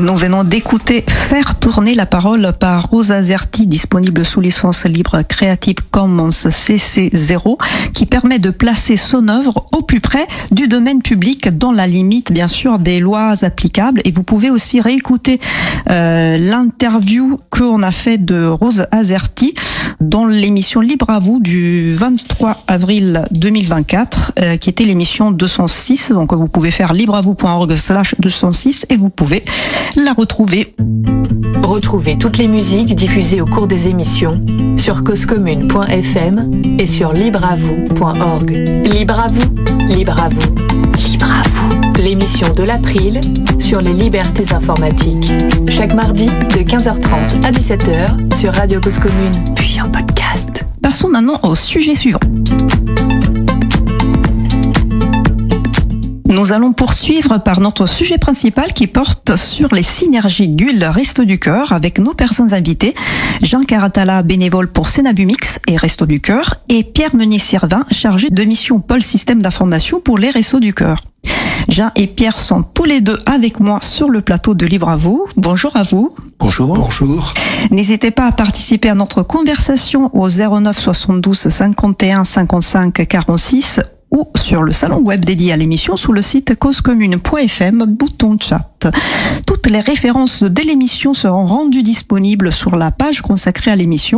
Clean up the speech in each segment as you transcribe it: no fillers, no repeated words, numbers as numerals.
Nous venons d'écouter Faire tourner la parole par Rosa Azerti, disponible sous licence libre Creative Commons CC0, qui permet de placer son œuvre au plus près du domaine public dans la limite, bien sûr, des lois applicables. Et vous pouvez aussi réécouter l'interview qu'on a fait de Rosa Azerti dans l'émission Libre à vous du 23 avril 2024, qui était l'émission 206. Donc vous pouvez faire libreavou.org/206 et vous pouvez la retrouver. Retrouvez toutes les musiques diffusées au cours des émissions sur causecommune.fm et sur libreavou.org. Libre à vous, libre à vous, libre à vous. L'émission de l'April sur les libertés informatiques. Chaque mardi de 15h30 à 17h sur Radio Cause Commune, puis en podcast. Passons maintenant au sujet suivant. Nous allons poursuivre par notre sujet principal qui porte sur les synergies GUL Resto du Cœur avec nos personnes invitées, Jean Caratala, bénévole pour Sénabumix et Resto du Cœur, et Pierre Meunier-Servin, chargé de mission Pôle Système d'information pour les Restos du Cœur. Jean et Pierre sont tous les deux avec moi sur le plateau de Libre à vous. Bonjour à vous. Bonjour. Bonjour. N'hésitez pas à participer à notre conversation au 09 72 51 55 46 ou sur le salon web dédié à l'émission sous le site causecommune.fm, bouton chat. Toutes les références de l'émission seront rendues disponibles sur la page consacrée à l'émission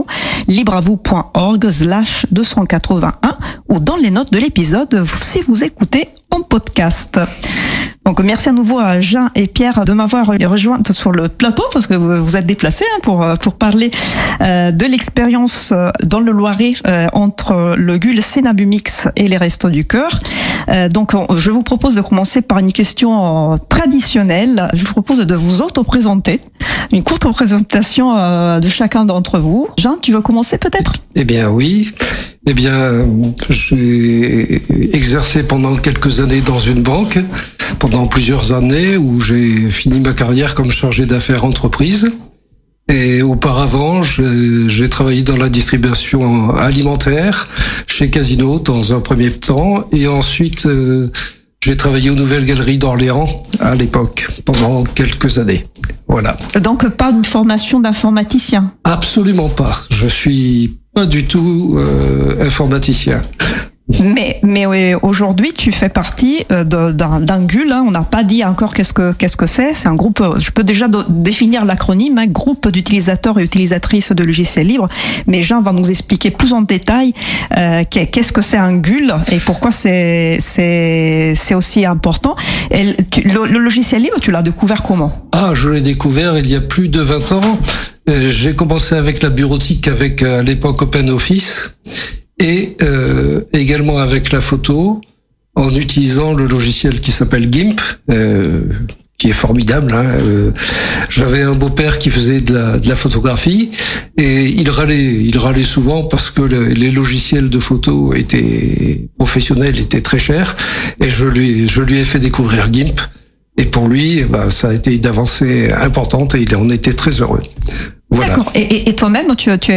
libreavou.org/281 ou dans les notes de l'épisode si vous écoutez en podcast. Donc merci à nouveau à Jean et Pierre de m'avoir rejoint sur le plateau parce que vous êtes déplacés pour parler de l'expérience dans le Loiret entre le GUL Sénabumix et les Restos du Cœur. Donc je vous propose de commencer par une question traditionnelle. Je vous propose de vous auto-présenter, une courte présentation de chacun d'entre vous. Jean, tu veux commencer peut-être ? Eh bien oui. Eh bien, j'ai exercé pendant quelques années dans une banque, pendant plusieurs années où j'ai fini ma carrière comme chargé d'affaires entreprise. Et auparavant, j'ai travaillé dans la distribution alimentaire chez Casino dans un premier temps. Et ensuite, j'ai travaillé aux Nouvelles Galeries d'Orléans à l'époque, pendant quelques années. Voilà. Donc pas une formation d'informaticien ? Absolument pas. Je suis pas du tout informaticien. Mais aujourd'hui, tu fais partie d'un GUL. On n'a pas dit encore qu'est-ce que c'est. C'est un groupe. Je peux déjà définir l'acronyme, groupe d'utilisateurs et utilisatrices de logiciels libres. Mais Jean va nous expliquer plus en détail qu'est-ce que c'est un GUL et pourquoi c'est aussi important. Et le logiciel libre, tu l'as découvert comment ? Ah, je l'ai découvert il y a plus de 20 ans. J'ai commencé avec la bureautique, avec à l'époque OpenOffice. Et également avec la photo, en utilisant le logiciel qui s'appelle GIMP, qui est formidable. J'avais un beau-père qui faisait de la photographie et il râlait souvent parce que les logiciels de photo étaient professionnels, étaient très chers. Et je lui ai fait découvrir GIMP. Et pour lui, ça a été une avancée importante et on était très heureux. Voilà. D'accord. Et toi-même, tu